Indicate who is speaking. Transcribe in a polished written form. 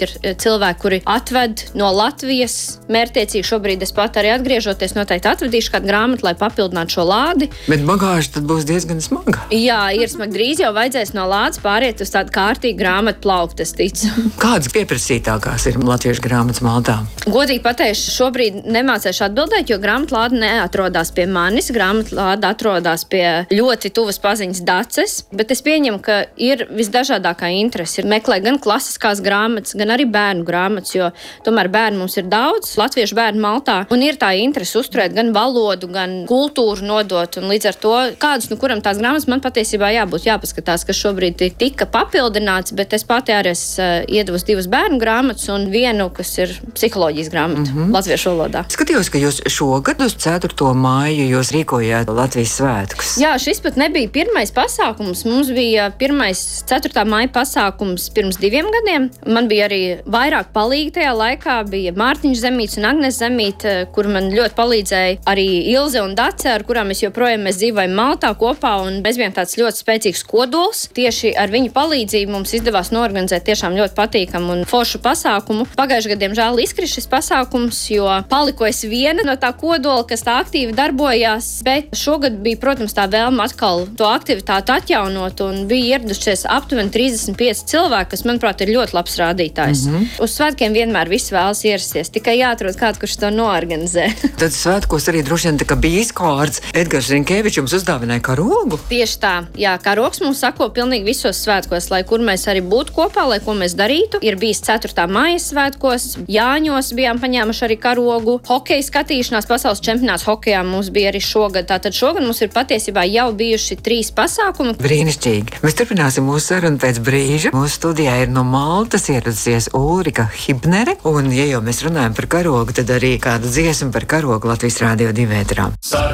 Speaker 1: šobrīd ir cilvēki, kuri atved no Latvijas mērķtiecīgi. Šobrīd es pat arī atgriežoties noteikti atvedīšu kādu grāmatu, lai papildinātu šo lādi.
Speaker 2: Bet bagāža tad būs diezgan smaga.
Speaker 1: Jā, ir smagi. Drīz jau vajadzēs no lādes pāriet uz tādu kārtīgu grāmatu plauktu, es ticu.
Speaker 2: Kādas pieprasītākās ir latviešu grāmatas Maltā?
Speaker 1: Godīgi pateikšu, šobrīd nemācēšu atbildēt, jo grāmatlāde neatrodas pie manis. Grāmatlāde atrodas pie ļoti tuvas paziņas Daces, bet es pieņemu, ka ir visdažādākā interese. Ir meklēt gan klasiskās grāmatas, gan arī bērnu grāmatas, jo tomēr bērnu mums ir daudz, latviešu bērnu Maltā, un ir tā interese uzturēt gan valodu, gan kultūru nodot, un līdz ar to kādus, kuram tās grāmatas man patiesībā jāpaskatās, kas šobrīd tika papildināts, bet es pati arī iedevusi 2 bērnu grāmatas un vienu, kas ir psiholoģijas grāmata latviešu valodā.
Speaker 2: Skatījos, ka jūs šogad uz 4. māju jūs rīkojāt Latvijas svētkus.
Speaker 1: Jā, šis pat nebija pirmais pasākums. Mums bija pirmais 4. māja pasākums pirms 2 gadiem. Man bija arī vairāk palīgi tajā laikā. Bija Mārtiņš Zemīts un Agnes Zemīte, kur man ļoti palīdzēja arī Ilze un Dace, ar kurām mēs joprojām dzīvojam Maltā kopā, un mēs bijām tāds ļoti spēcīgs kodols. Tieši ar viņu palīdzību mums izdevās norganizēt tiešām ļoti patīkamu un foršu pasākumu. Pagājušajā gadā, diemžēl, izkrita šis pasākums, jo paliku es viena no tā kodola, kas tā aktīvi darbojās, bet šogad bija, protams, tā vēlme atkal to aktivitāti atjaunot, un bija ieradušies aptuveni 35 cilvēki, kas, manuprāt, ir ļoti labs rādītājs. Uz svētkiem vienmēr viss vēlas ierasties, tikai jāatrod kāds, kurš to noorganizē.
Speaker 2: Tad svētkos arī droši vien tā kā bija izkārts. Edgars Rinkēvičs jums uzdāvināja karogu?
Speaker 1: Tieši tā, jā, karogs mums sako pilnīgi visos svētkos, lai kur mēs arī būtu kopā, lai ko mēs darītu. Ir bijis 4. māja svētkos, Jāņos bijām paņēmuši arī karogu, hokeja skatīšanās, pasaules čempionāts hokejā mums bija arī šogad. Tātad šogad mums ir patiesībā jau bijuši 3 pasākumi.
Speaker 2: Brīnišķīgi. Mēs turpināsim mūsu sarunu pēc brīža. Mūsu studijā ir no Maltas ieradusies Ulrika Hibnere, un ja jau mēs runājam par karogu, tad arī kādu dziesmu par karogu Latvijas Rādio 2 ēterā.